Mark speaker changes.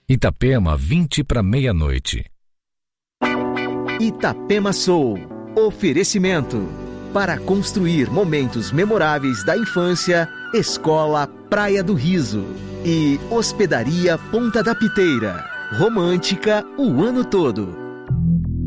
Speaker 1: Itapema, 20 para meia-noite.
Speaker 2: Itapema Soul. Oferecimento. Para construir momentos memoráveis da infância, Escola Praia do Riso. E Hospedaria Ponta da Piteira. Romântica o ano todo.